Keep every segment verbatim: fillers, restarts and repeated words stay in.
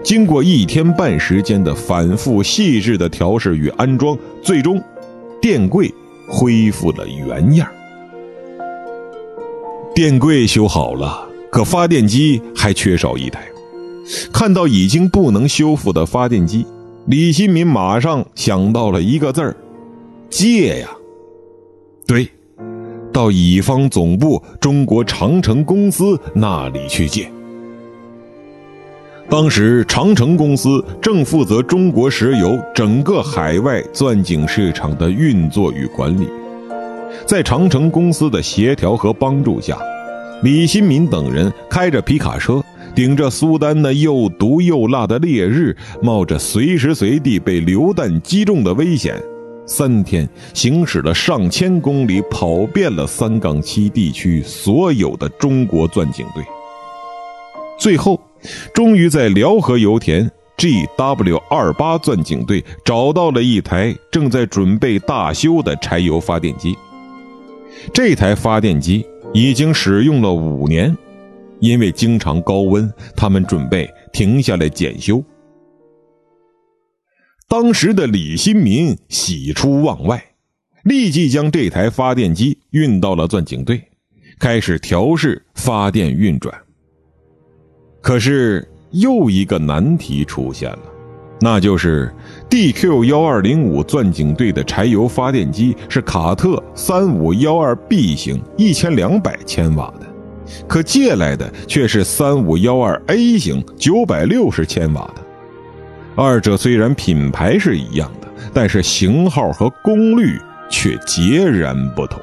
经过一天半时间的反复细致的调试与安装，最终电柜恢复了原样。电柜修好了，可发电机还缺少一台。看到已经不能修复的发电机，李新民马上想到了一个字儿：借呀。对，到乙方总部中国长城公司那里去借。当时长城公司正负责中国石油整个海外钻井市场的运作与管理。在长城公司的协调和帮助下，李新民等人开着皮卡车，顶着苏丹那又毒又辣的烈日，冒着随时随地被榴弹击中的危险，三天行驶了上千公里，跑遍了三杠七地区所有的中国钻井队。最后终于在辽河油田 G W 二十八 钻井队找到了一台正在准备大修的柴油发电机。这台发电机已经使用了五年，因为经常高温，他们准备停下来检修。当时的李新民喜出望外，立即将这台发电机运到了钻井队，开始调试发电运转。可是又一个难题出现了，那就是 D Q 一二零五 钻井队的柴油发电机是卡特三五一二 B 型一千两百千瓦的，可借来的却是三五一二 A 型九百六十千瓦的。二者虽然品牌是一样的，但是型号和功率却截然不同。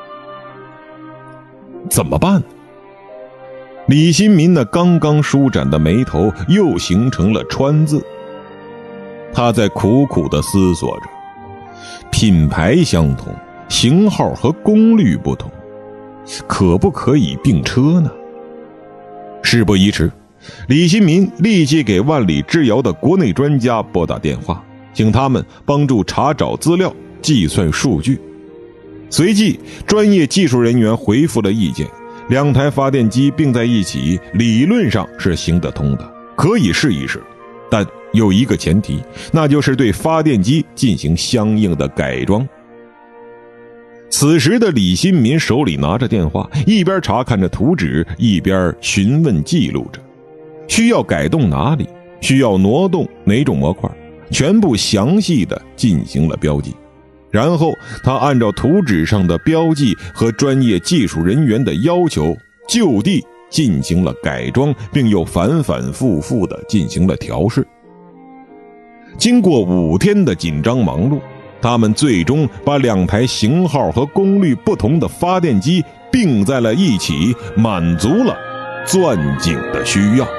怎么办呢？李新民那刚刚舒展的眉头又形成了川字，他在苦苦地思索着，品牌相同，型号和功率不同，可不可以并车呢？事不宜迟，李新民立即给万里之遥的国内专家拨打电话，请他们帮助查找资料，计算数据。随即专业技术人员回复了意见，两台发电机并在一起理论上是行得通的，可以试一试，但有一个前提，那就是对发电机进行相应的改装。此时的李新民手里拿着电话，一边查看着图纸，一边询问记录着，需要改动哪里，需要挪动哪种模块，全部详细的进行了标记。然后他按照图纸上的标记和专业技术人员的要求，就地进行了改装，并又反反复复的进行了调试。经过五天的紧张忙碌，他们最终把两台型号和功率不同的发电机并在了一起，满足了钻井的需要。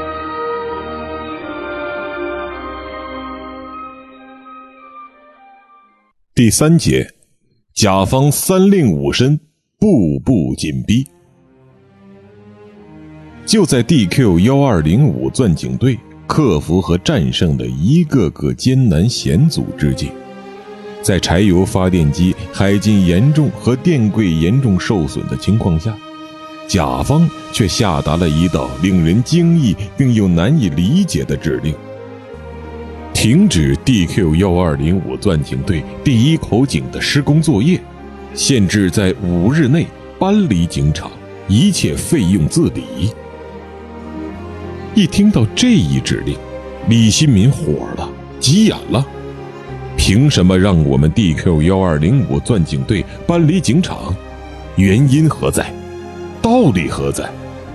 第三节，甲方三令五申，步步紧逼。就在 D Q 一二零五 钻井队克服和战胜的一个个艰难险阻之际，在柴油发电机海进严重和电柜严重受损的情况下，甲方却下达了一道令人惊异并又难以理解的指令：停止 D Q 一二零五 钻井队第一口井的施工作业，限制在五日内搬离井场，一切费用自理。一听到这一指令，李新民火了，急眼了。凭什么让我们 D Q 一二零五 钻井队搬离井场？原因何在？道理何在？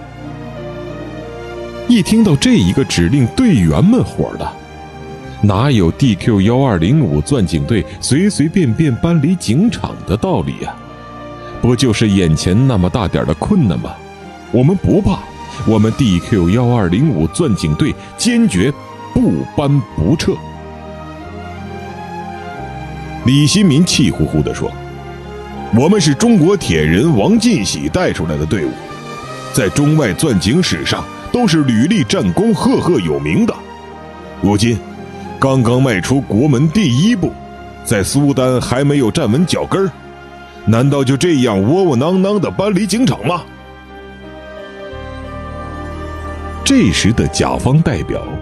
一听到这一个指令，队员们火了。哪有 D Q 一二零五 钻井队随随便便搬离井场的道理呀？不就是眼前那么大点的困难吗？我们不怕，我们 D Q 一二零五 钻井队坚决不搬不撤。李新民气呼呼地说：我们是中国铁人王进喜带出来的队伍，在中外钻井史上都是屡立战功，赫赫有名的。如今刚刚迈出国门第一步，在苏丹还没有站稳脚跟，难道就这样窝窝囊囊地搬离井场吗？这时的甲方代表